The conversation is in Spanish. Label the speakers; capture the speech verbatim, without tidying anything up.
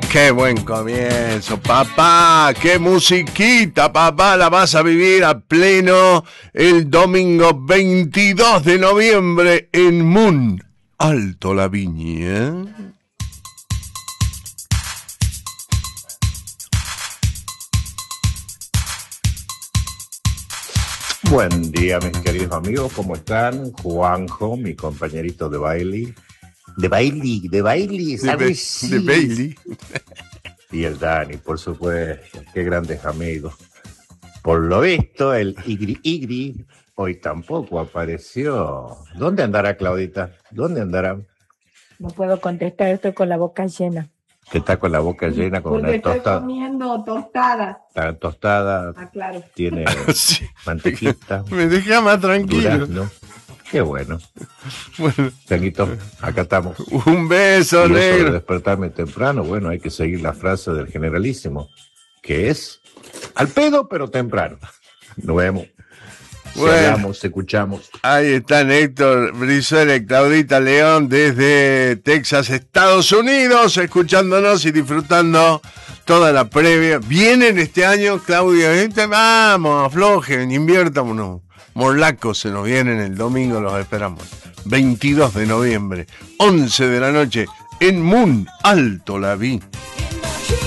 Speaker 1: Qué buen comienzo, papá. Qué musiquita, papá. La vas a vivir a pleno el domingo veintidós de noviembre en Moon, Alto La Viña.
Speaker 2: Buen día, mis queridos amigos, ¿cómo están? Juanjo, mi compañerito de baile. De baile, de baile, ¿sabes?
Speaker 1: De, de baile.
Speaker 2: Y el Dani, por supuesto, qué grandes amigos. Por lo visto, el Igri Igri hoy tampoco apareció. ¿Dónde andará, Claudita? ¿Dónde andará?
Speaker 3: No puedo contestar, estoy con la boca llena.
Speaker 2: Que está con la boca llena con
Speaker 3: Porque
Speaker 2: una
Speaker 3: estoy
Speaker 2: tostada.
Speaker 3: comiendo tostada.
Speaker 2: Está tostada.
Speaker 3: Ah, claro.
Speaker 2: Tiene
Speaker 1: Sí.
Speaker 2: mantequita.
Speaker 1: Me deja más tranquilo.
Speaker 2: Durazno. Qué bueno.
Speaker 1: Bueno.
Speaker 2: Tanguito, acá estamos.
Speaker 1: Un beso,
Speaker 2: Y eso de
Speaker 1: negro.
Speaker 2: despertarme temprano, bueno, hay que seguir la frase del generalísimo, que es al pedo pero temprano. Nos vemos. Si
Speaker 1: Bueno.
Speaker 2: hablamos, escuchamos.
Speaker 1: Ahí están Héctor Brizuela y Claudita León desde Texas, Estados Unidos, escuchándonos y disfrutando toda la previa. Vienen este año, Claudia, ¿viste? Vamos, aflojen, inviértamos unos morlacos, se nos vienen el domingo, los esperamos. veintidós de noviembre, once de la noche, en Moon, Alto La Viña.